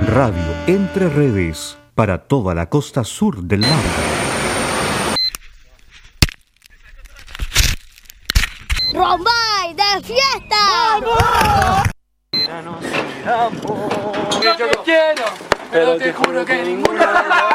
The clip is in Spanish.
Radio Entre Redes, para toda la costa sur del lago. ¡Rombay de fiesta! ¡Vamos! Yo te quiero, pero te juro que ninguno.